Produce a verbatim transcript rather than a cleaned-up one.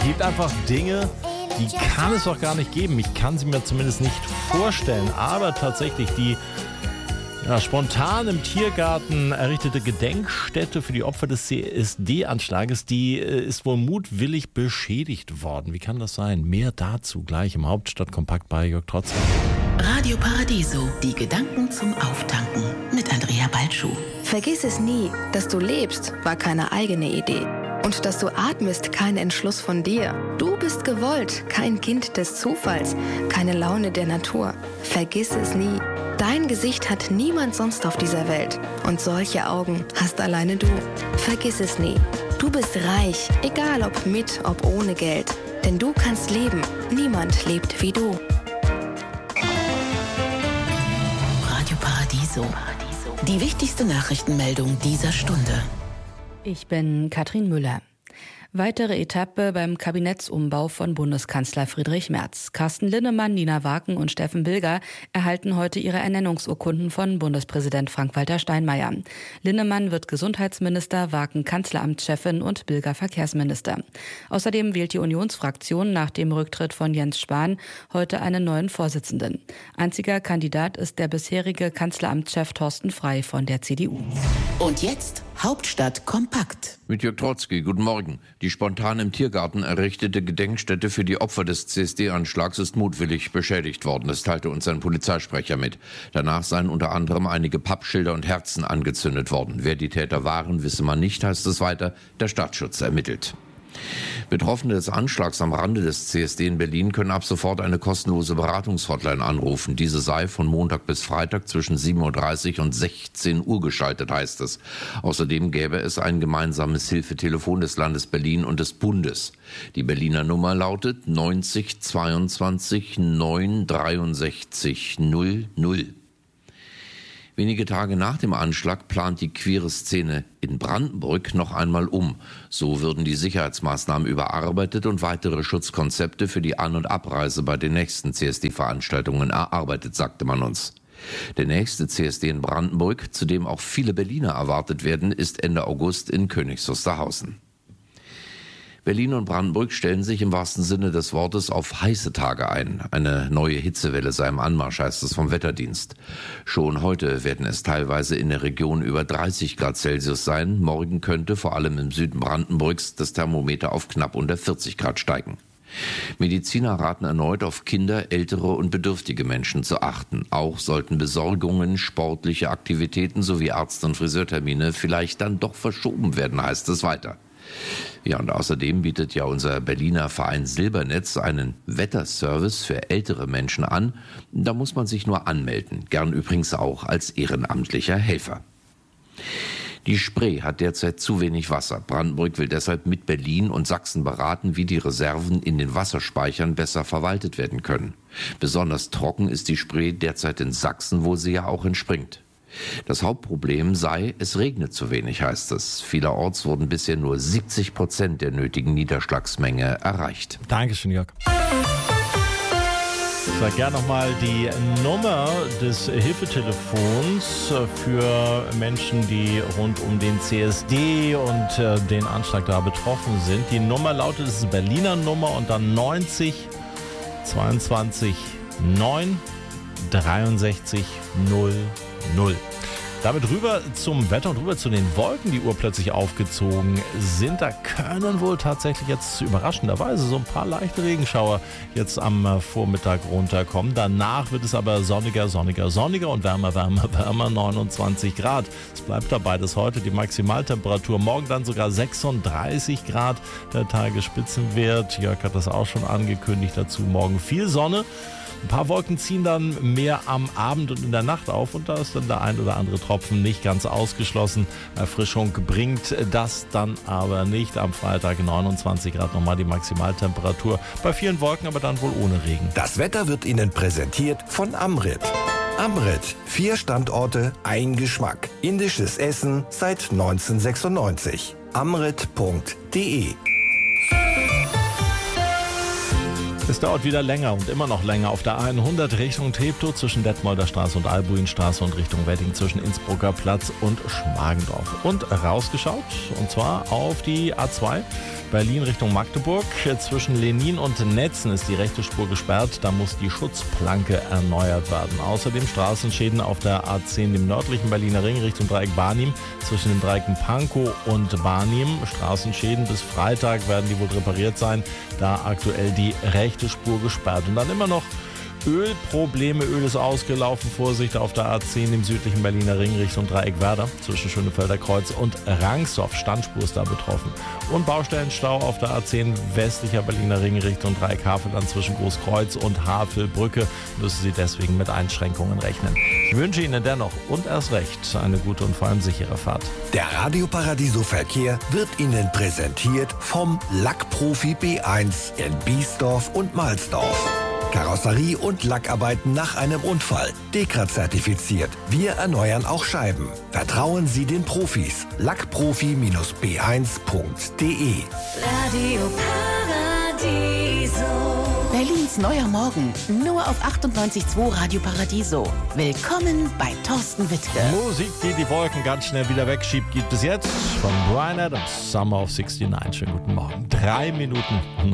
Es gibt einfach Dinge, die kann es doch gar nicht geben. Ich kann sie mir zumindest nicht vorstellen. Aber tatsächlich die ja, spontan im Tiergarten errichtete Gedenkstätte für die Opfer des C S D-Anschlages, die äh, ist wohl mutwillig beschädigt worden. Wie kann das sein? Mehr dazu gleich im Hauptstadtkompakt bei Jörg Trotzki. Radio Paradiso, die Gedanken zum Auftanken mit Andrea Balschuh. Vergiss es nie, dass du lebst, war keine eigene Idee. Und dass du atmest, kein Entschluss von dir. Du bist gewollt, kein Kind des Zufalls, keine Laune der Natur. Vergiss es nie. Dein Gesicht hat niemand sonst auf dieser Welt. Und solche Augen hast alleine du. Vergiss es nie. Du bist reich, egal ob mit, ob ohne Geld. Denn du kannst leben. Niemand lebt wie du. Radio Paradiso. Die wichtigste Nachrichtenmeldung dieser Stunde. Ich bin Katrin Müller. Weitere Etappe beim Kabinettsumbau von Bundeskanzler Friedrich Merz. Carsten Linnemann, Nina Waken und Steffen Bilger erhalten heute ihre Ernennungsurkunden von Bundespräsident Frank-Walter Steinmeier. Linnemann wird Gesundheitsminister, Waken Kanzleramtschefin und Bilger Verkehrsminister. Außerdem wählt die Unionsfraktion nach dem Rücktritt von Jens Spahn heute einen neuen Vorsitzenden. Einziger Kandidat ist der bisherige Kanzleramtschef Thorsten Frey von der C D U. Und jetzt Hauptstadt kompakt. Mit Jörg Trotzki, guten Morgen. Die spontan im Tiergarten errichtete Gedenkstätte für die Opfer des C S D-Anschlags ist mutwillig beschädigt worden. Das teilte uns ein Polizeisprecher mit. Danach seien unter anderem einige Pappschilder und Herzen angezündet worden. Wer die Täter waren, wisse man nicht, heißt es weiter. Der Staatsschutz ermittelt. Betroffene des Anschlags am Rande des C S D in Berlin können ab sofort eine kostenlose Beratungshotline anrufen. Diese sei von Montag bis Freitag zwischen sieben Uhr dreißig und sechzehn Uhr geschaltet, heißt es. Außerdem gäbe es ein gemeinsames Hilfetelefon des Landes Berlin und des Bundes. Die Berliner Nummer lautet neunzig zweiundzwanzig neun dreiundsechzig null null. Wenige Tage nach dem Anschlag plant die queere Szene in Brandenburg noch einmal um. So würden die Sicherheitsmaßnahmen überarbeitet und weitere Schutzkonzepte für die An- und Abreise bei den nächsten C S D-Veranstaltungen erarbeitet, sagte man uns. Der nächste C S D in Brandenburg, zu dem auch viele Berliner erwartet werden, ist Ende August in Königs Wusterhausen. Berlin und Brandenburg stellen sich im wahrsten Sinne des Wortes auf heiße Tage ein. Eine neue Hitzewelle sei im Anmarsch, heißt es vom Wetterdienst. Schon heute werden es teilweise in der Region über dreißig Grad Celsius sein. Morgen könnte vor allem im Süden Brandenburgs das Thermometer auf knapp unter vierzig Grad steigen. Mediziner raten erneut, auf Kinder, ältere und bedürftige Menschen zu achten. Auch sollten Besorgungen, sportliche Aktivitäten sowie Arzt- und Friseurtermine vielleicht dann doch verschoben werden, heißt es weiter. Ja, und außerdem bietet ja unser Berliner Verein Silbernetz einen Wetterservice für ältere Menschen an. Da muss man sich nur anmelden, gern übrigens auch als ehrenamtlicher Helfer. Die Spree hat derzeit zu wenig Wasser. Brandenburg will deshalb mit Berlin und Sachsen beraten, wie die Reserven in den Wasserspeichern besser verwaltet werden können. Besonders trocken ist die Spree derzeit in Sachsen, wo sie ja auch entspringt. Das Hauptproblem sei, es regnet zu wenig, heißt es. Vielerorts wurden bisher nur siebzig Prozent der nötigen Niederschlagsmenge erreicht. Dankeschön, Jörg. Ich sage gerne nochmal die Nummer des Hilfetelefons für Menschen, die rund um den C S D und äh, den Anschlag da betroffen sind. Die Nummer lautet, es ist eine Berliner Nummer und dann neunzig zweiundzwanzig neun dreiundsechzig null null. Damit rüber zum Wetter und rüber zu den Wolken, die urplötzlich aufgezogen sind. Da können wohl tatsächlich jetzt überraschenderweise so ein paar leichte Regenschauer jetzt am Vormittag runterkommen. Danach wird es aber sonniger, sonniger, sonniger und wärmer, wärmer, wärmer, neunundzwanzig Grad. Es bleibt dabei, dass heute die Maximaltemperatur morgen dann sogar sechsunddreißig Grad der Tagesspitzenwert. Jörg hat das auch schon angekündigt. Dazu morgen viel Sonne. Ein paar Wolken ziehen dann mehr am Abend und in der Nacht auf und da ist dann der ein oder andere Tropfen nicht ganz ausgeschlossen. Erfrischung bringt das dann aber nicht. Am Freitag neunundzwanzig Grad nochmal die Maximaltemperatur. Bei vielen Wolken aber dann wohl ohne Regen. Das Wetter wird Ihnen präsentiert von Amrit. Amrit, vier Standorte, ein Geschmack. Indisches Essen seit neunzehnhundertsechsundneunzig. amrit punkt de Es dauert wieder länger und immer noch länger auf der A hundert Richtung Treptow zwischen Detmolder Straße und Albuinstraße und Richtung Wedding zwischen Innsbrucker Platz und Schmargendorf. Und rausgeschaut, und zwar auf die A zwei Berlin Richtung Magdeburg. Zwischen Lenin und Netzen ist die rechte Spur gesperrt. Da muss die Schutzplanke erneuert werden. Außerdem Straßenschäden auf der A zehn, dem nördlichen Berliner Ring Richtung Dreieck Barnim. Zwischen den Dreiecken Pankow und Barnim. Straßenschäden bis Freitag werden die wohl repariert sein. Da aktuell die rechte Spur gesperrt. Und dann immer noch Ölprobleme. Öl ist ausgelaufen. Vorsicht auf der A zehn im südlichen Berliner Ring Richtung Dreieck Werder zwischen Schönefelder Kreuz und Rangsdorf. Standspur ist da betroffen. Und Baustellenstau auf der A zehn westlicher Berliner Ring Richtung Dreieck Havelland zwischen Großkreuz und Havelbrücke. Müssen Sie deswegen mit Einschränkungen rechnen. Ich wünsche Ihnen dennoch und erst recht eine gute und vor allem sichere Fahrt. Der Radio Paradiso Verkehr wird Ihnen präsentiert vom Lackprofi B eins in Biesdorf und Mahlsdorf. Karosserie und Lackarbeiten nach einem Unfall. Dekra zertifiziert. Wir erneuern auch Scheiben. Vertrauen Sie den Profis. Lackprofi B eins punkt de. Radio Paradiso. Berlins neuer Morgen. Nur auf achtundneunzig Komma zwei Radio Paradiso. Willkommen bei Thorsten Wittke. Musik, die die Wolken ganz schnell wieder wegschiebt, gibt es jetzt von Bryan Adams. Summer of sixty-nine. Schönen guten Morgen. Drei Minuten